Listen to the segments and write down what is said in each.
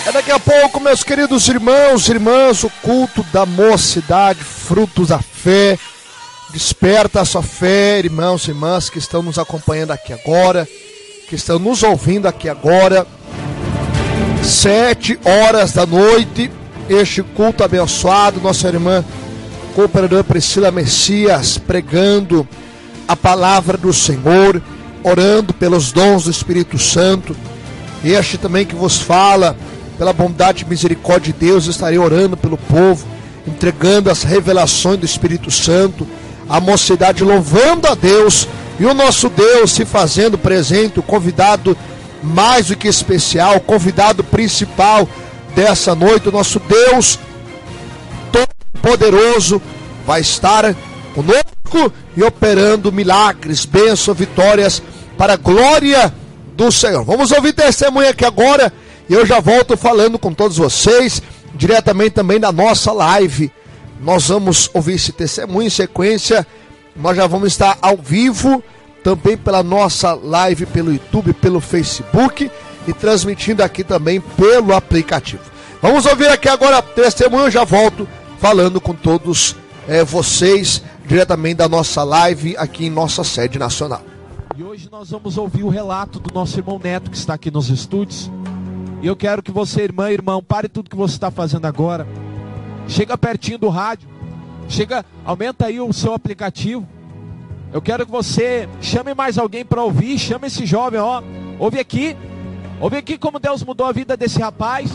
Daqui a pouco, meus queridos irmãos e irmãs, o culto da mocidade, frutos da fé. Desperta a sua fé, irmãos e irmãs que estão nos acompanhando aqui agora, que estão nos ouvindo aqui agora. 7h da noite, este culto abençoado, nossa irmã cooperadora Priscila Messias pregando a palavra do Senhor, orando pelos dons do Espírito Santo. Este também que vos fala, pela bondade e misericórdia de Deus, estarei orando pelo povo, entregando as revelações do Espírito Santo, a mocidade louvando a Deus e o nosso Deus se fazendo presente, o convidado mais do que especial, o convidado principal dessa noite, o nosso Deus Todo-Poderoso vai estar conosco e operando milagres, bênçãos, vitórias para a glória do Senhor. Vamos ouvir testemunho aqui agora e eu já volto falando com todos vocês, diretamente também da nossa live. Nós vamos ouvir esse testemunho em sequência. Nós já vamos estar ao vivo também pela nossa live, pelo YouTube, pelo Facebook e transmitindo aqui também pelo aplicativo. Vamos ouvir aqui agora o testemunho. Eu já volto falando com todos vocês diretamente da nossa live aqui em nossa sede nacional. E hoje nós vamos ouvir o relato do nosso irmão Neto, que está aqui nos estúdios. E eu quero que você, irmã e irmão, pare tudo que você está fazendo agora. Chega pertinho do rádio. Aumenta aí o seu aplicativo. Eu quero que você chame mais alguém para ouvir. Chame esse jovem, ó. Ouve aqui como Deus mudou a vida desse rapaz.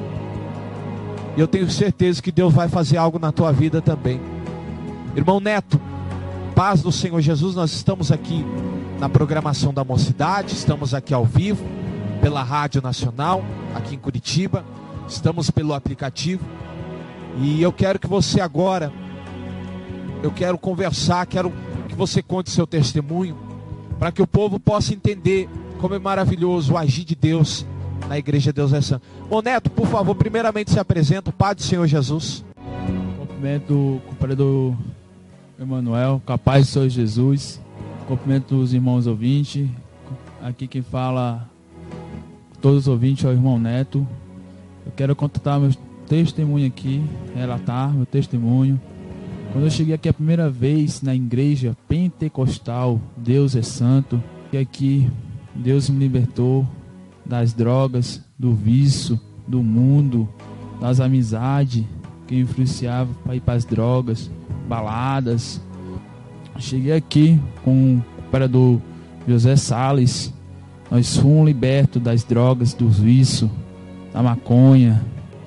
E eu tenho certeza que Deus vai fazer algo na tua vida também. Irmão Neto, paz do Senhor Jesus. Nós estamos aqui na programação da Mocidade. Estamos aqui ao vivo pela Rádio Nacional, aqui em Curitiba. Estamos pelo aplicativo. E eu quero que você agora, eu quero conversar, quero que você conte seu testemunho, para que o povo possa entender como é maravilhoso o agir de Deus na Igreja Deus é Santo. Bom, Neto, por favor, primeiramente se apresenta, o Pai do Senhor Jesus. Cumprimento o cooperador Emanuel, capaz do Senhor Jesus. Cumprimento os irmãos ouvintes. Aqui quem fala, todos os ouvintes, é o irmão Neto. Eu quero contar meu testemunho aqui, relatar meu testemunho. Quando eu cheguei aqui a primeira vez na igreja pentecostal Deus é Santo, e aqui Deus me libertou das drogas, do vício, do mundo, das amizades que me influenciavam para ir para as drogas, baladas. Cheguei aqui com o cooperador José Salles. Nós fomos libertos das drogas, dos vícios, da maconha.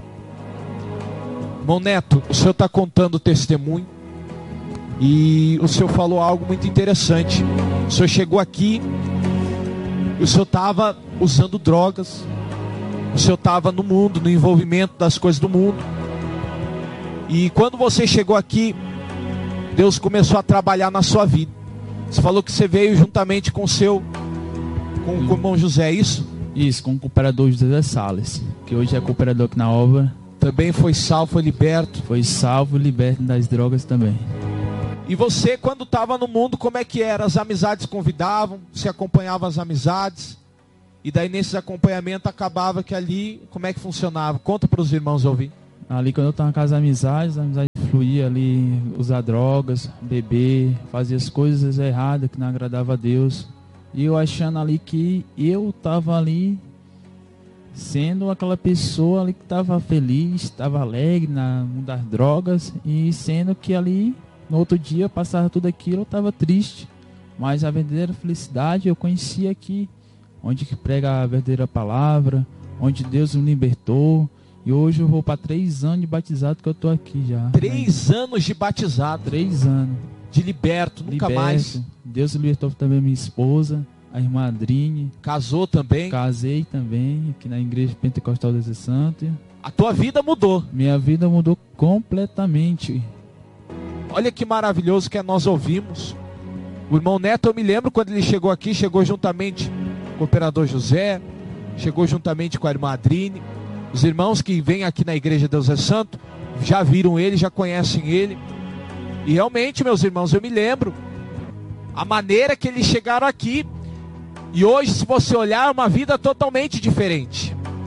Irmão Neto, o senhor está contando o testemunho e o senhor falou algo muito interessante. O senhor chegou aqui e o senhor estava usando drogas, o senhor estava no mundo, no envolvimento das coisas do mundo. E quando você chegou aqui, Deus começou a trabalhar na sua vida. Você falou que você veio juntamente com o irmão José, é isso? Isso, com o cooperador José Salles, que hoje é cooperador aqui na obra. Também foi salvo, foi liberto. Foi salvo e liberto das drogas também. E você, quando estava no mundo, como é que era? As amizades convidavam, você acompanhava as amizades. E daí nesses acompanhamentos acabava que ali, como é que funcionava? Conta para os irmãos ouvir. Ali quando eu estava com as amizades fluía ali, usar drogas, beber, fazer as coisas erradas que não agradavam a Deus. E eu achando ali que eu estava ali sendo aquela pessoa ali que estava feliz, estava alegre na mundo das drogas, e sendo que ali no outro dia passava tudo aquilo, eu estava triste. Mas a verdadeira felicidade eu conhecia aqui, onde que prega a verdadeira palavra, onde Deus me libertou. E hoje eu vou para 3 anos de batizado que eu estou aqui já. 3 anos de batizado? 3 anos. De liberto, nunca mais. Deus libertou também minha esposa, a irmã Adrine. Casou também? Casei também, aqui na Igreja Pentecostal Deus é Santo. A tua vida mudou? Minha vida mudou completamente. Olha que maravilhoso que nós ouvimos. O irmão Neto, eu me lembro quando ele chegou aqui, chegou juntamente com o cooperador José, chegou juntamente com a irmã Adrine. Os irmãos que vêm aqui na Igreja Deus é Santo já viram ele, já conhecem ele. E realmente, meus irmãos, eu me lembro a maneira que eles chegaram aqui. E hoje, se você olhar, é uma vida totalmente diferente.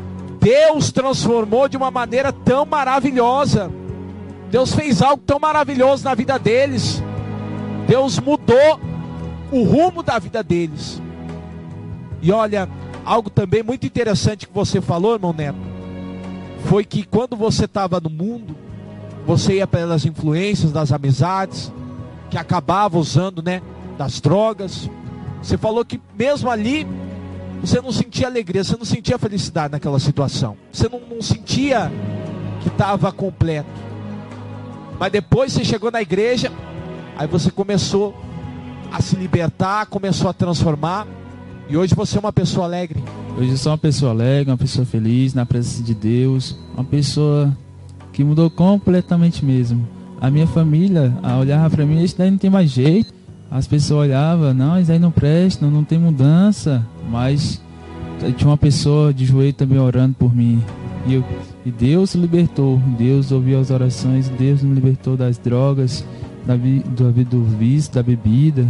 Deus transformou de uma maneira tão maravilhosa. Deus fez algo tão maravilhoso na vida deles. Deus mudou o rumo da vida deles. E olha, algo também muito interessante que você falou, irmão Neto, foi que quando você estava no mundo, você ia pelas influências das amizades, que acabava usando, né, das drogas. Você falou que mesmo ali, você não sentia alegria, você não sentia felicidade naquela situação. Você não sentia que estava completo. Mas depois você chegou na igreja, aí você começou a se libertar, começou a transformar. E hoje você é uma pessoa alegre. Hoje eu sou uma pessoa alegre, uma pessoa feliz na presença de Deus. Uma pessoa que mudou completamente mesmo. A minha família olhava para mim, isso daí não tem mais jeito. As pessoas olhavam, não, isso daí não presta, não tem mudança. Mas tinha uma pessoa de joelho também orando por mim. E Deus libertou, Deus ouviu as orações, Deus me libertou das drogas, do vício, da bebida,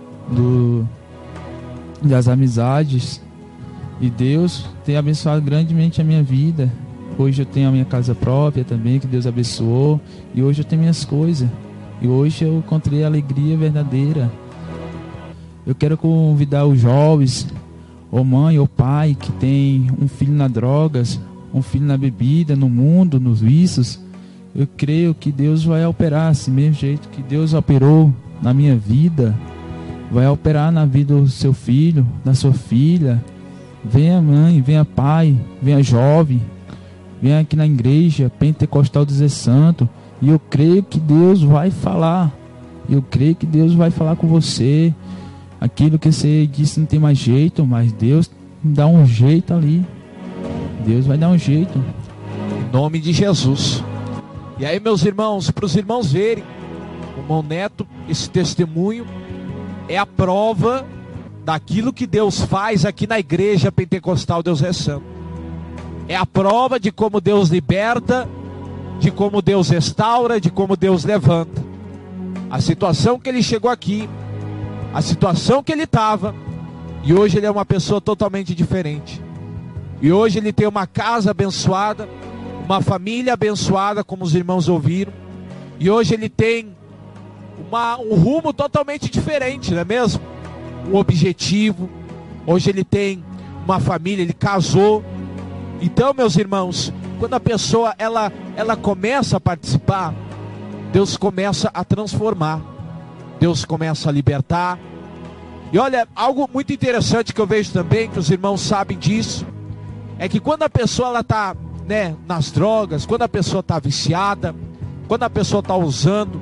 das amizades. E Deus tem abençoado grandemente a minha vida. Hoje eu tenho a minha casa própria também, que Deus abençoou. E hoje eu tenho minhas coisas. E hoje eu encontrei a alegria verdadeira. Eu quero convidar os jovens, ou mãe ou pai, que tem um filho nas drogas, um filho na bebida, no mundo, nos vícios. Eu creio que Deus vai operar, assim mesmo jeito que Deus operou na minha vida, vai operar na vida do seu filho, da sua filha. Venha mãe, venha pai, venha jovem, venha aqui na igreja Pentecostal Dizer Santo. E eu creio que Deus vai falar. Eu creio que Deus vai falar com você. Aquilo que você disse não tem mais jeito, mas Deus dá um jeito ali. Deus vai dar um jeito. Em nome de Jesus. E aí, meus irmãos, para os irmãos verem, o irmão Neto, esse testemunho é a prova daquilo que Deus faz aqui na igreja Pentecostal Deus é Santo. É a prova de como Deus liberta, de como Deus restaura, de como Deus levanta. A situação que ele chegou aqui, a situação que ele estava, e hoje ele é uma pessoa totalmente diferente. E hoje ele tem uma casa abençoada, uma família abençoada, como os irmãos ouviram. E hoje ele tem um rumo totalmente diferente, não é mesmo? Um objetivo. Hoje ele tem uma família, ele casou. Então, meus irmãos, quando a pessoa ela começa a participar, Deus começa a transformar, Deus começa a libertar. E olha, algo muito interessante que eu vejo também, que os irmãos sabem disso, é que quando a pessoa ela está, né, nas drogas, quando a pessoa está viciada, quando a pessoa está usando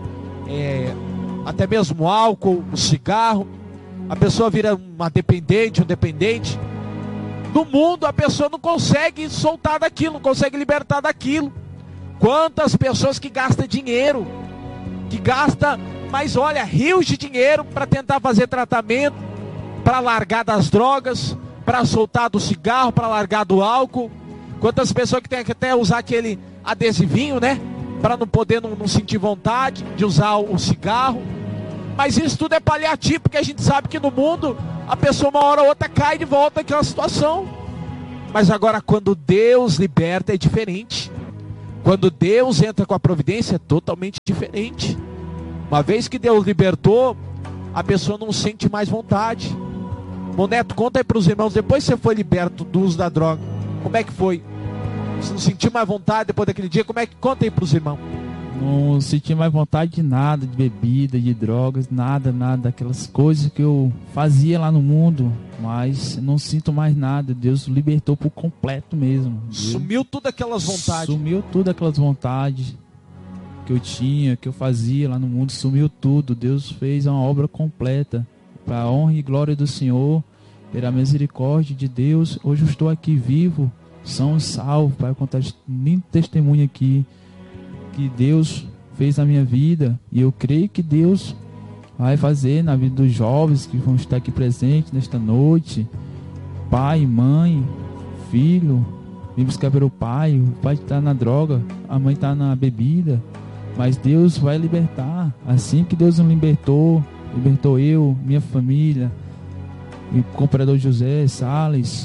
até mesmo álcool, o cigarro, a pessoa vira uma dependente, um dependente. No mundo a pessoa não consegue soltar daquilo, não consegue libertar daquilo. Quantas pessoas que gastam dinheiro, que gastam, mas olha, rios de dinheiro para tentar fazer tratamento, para largar das drogas, para soltar do cigarro, para largar do álcool. Quantas pessoas que tem que até usar aquele adesivinho, né, para não poder não sentir vontade de usar o cigarro. Mas isso tudo é paliativo, porque a gente sabe que no mundo a pessoa uma hora ou outra cai de volta naquela situação. Mas agora quando Deus liberta é diferente. Quando Deus entra com a providência é totalmente diferente. Uma vez que Deus libertou, a pessoa não sente mais vontade. Bom, Neto, conta aí para os irmãos, depois que você foi liberto do uso da droga, como é que foi? Você não sentiu mais vontade depois daquele dia? Como é que, conta aí para os irmãos. Não senti mais vontade de nada, de bebida, de drogas, nada, aquelas coisas que eu fazia lá no mundo, mas não sinto mais nada. Deus libertou por completo mesmo. Sumiu tudo aquelas vontades. Sumiu tudo aquelas vontades que eu tinha, que eu fazia lá no mundo, sumiu tudo. Deus fez uma obra completa para a honra e glória do Senhor, pela misericórdia de Deus. Hoje eu estou aqui vivo, são salvo, para contar lindo testemunho aqui que Deus fez na minha vida, e eu creio que Deus vai fazer na vida dos jovens que vão estar aqui presentes nesta noite. Pai, mãe, filho, vem buscar pelo pai. O pai está na droga, a mãe está na bebida, mas Deus vai libertar. Assim que Deus nos libertou eu, minha família, e o comprador José Salles,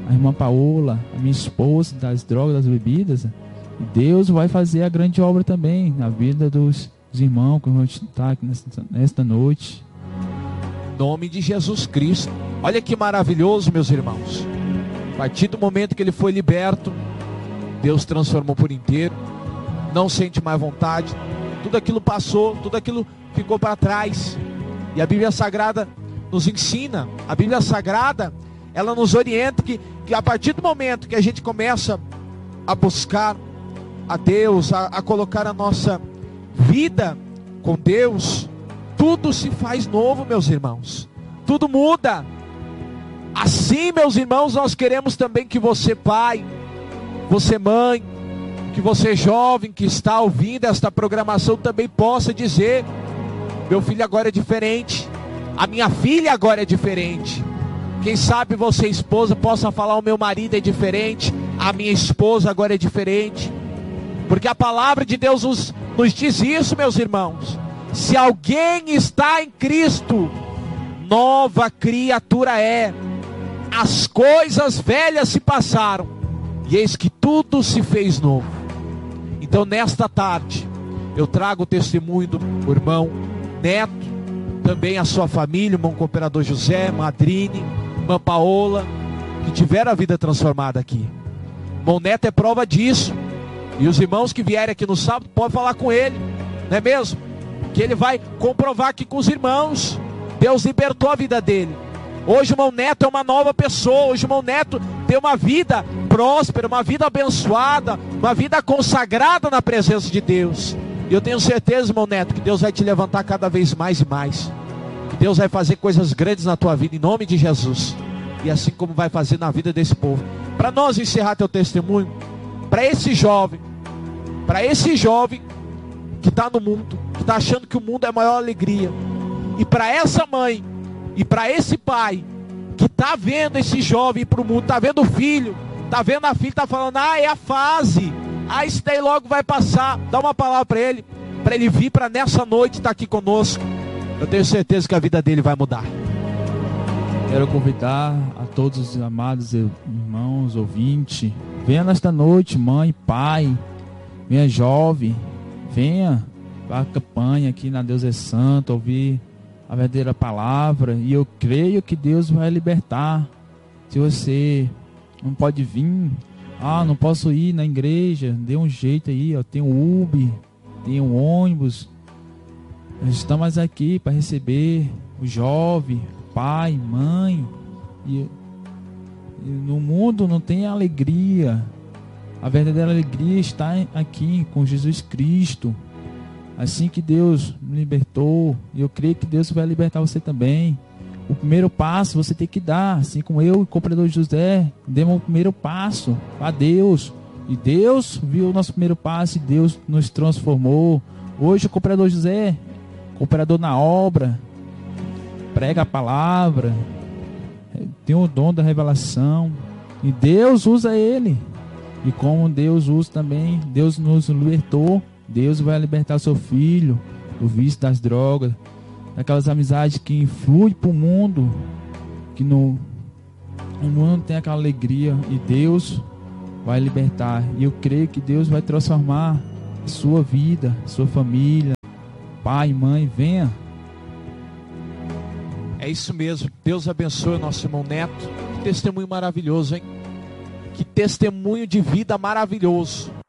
a irmã Paola, a minha esposa, das drogas, das bebidas. E Deus vai fazer a grande obra também na vida dos irmãos que vão estar aqui nesta noite. Em nome de Jesus Cristo. Olha que maravilhoso, meus irmãos. A partir do momento que ele foi liberto, Deus transformou por inteiro. Não sente mais vontade. Tudo aquilo passou, tudo aquilo ficou para trás. E a Bíblia Sagrada nos ensina, a Bíblia Sagrada, ela nos orienta que a partir do momento que a gente começa a buscar a Deus, a colocar a nossa vida com Deus, tudo se faz novo, meus irmãos. Tudo muda. Assim, meus irmãos, nós queremos também que você, pai, você, mãe, que você, jovem, que está ouvindo esta programação, também possa dizer: meu filho agora é diferente, a minha filha agora é diferente. Quem sabe você, esposa, possa falar: o meu marido é diferente, a minha esposa agora é diferente. Porque a palavra de Deus nos diz isso, meus irmãos. Se alguém está em Cristo, nova criatura é. As coisas velhas se passaram, e eis que tudo se fez novo. Então nesta tarde, eu trago o testemunho do irmão Neto, também a sua família, o irmão cooperador José, Madrine, irmã Paola, que tiveram a vida transformada aqui. Irmão Neto é prova disso. E os irmãos que vierem aqui no sábado, podem falar com ele, não é mesmo? Que ele vai comprovar aqui com os irmãos. Deus libertou a vida dele. Hoje o irmão Neto é uma nova pessoa. Hoje o irmão Neto tem uma vida próspera, uma vida abençoada, uma vida consagrada na presença de Deus. E eu tenho certeza, irmão Neto, que Deus vai te levantar cada vez mais e mais. Que Deus vai fazer coisas grandes na tua vida, em nome de Jesus. E assim como vai fazer na vida desse povo. Para nós encerrar teu testemunho, para esse jovem que está no mundo, que está achando que o mundo é a maior alegria, e para essa mãe, e para esse pai, que está vendo esse jovem ir para o mundo, está vendo o filho, está vendo a filha, está falando: é a fase, isso daí logo vai passar. Dá uma palavra para ele vir para nessa noite estar aqui conosco. Eu tenho certeza que a vida dele vai mudar. Quero convidar a todos os amados irmãos, ouvintes, venha nesta noite, mãe, pai, venha jovem, venha para a campanha aqui na Deus é Santo, ouvir a verdadeira palavra, e eu creio que Deus vai libertar. Se você não pode vir, não posso ir na igreja, dê um jeito aí, tem um Uber, tem um ônibus, nós estamos aqui para receber o jovem, pai, mãe, e no mundo não tem alegria. A verdadeira alegria está aqui com Jesus Cristo. Assim que Deus me libertou, e eu creio que Deus vai libertar você também. O primeiro passo você tem que dar, assim como eu e o cooperador José demos o primeiro passo a Deus. E Deus viu o nosso primeiro passo e Deus nos transformou. Hoje o cooperador José, cooperador na obra, prega a palavra, tem o dom da revelação, e Deus usa ele. E como Deus usa também, Deus nos libertou. Deus vai libertar seu filho do vício das drogas, daquelas amizades que influem para o mundo, que o mundo não tem aquela alegria, e Deus vai libertar. E eu creio que Deus vai transformar sua vida, sua família. Pai, mãe, venha. É isso mesmo. Deus abençoe o nosso irmão Neto. Que testemunho maravilhoso, hein? Que testemunho de vida maravilhoso.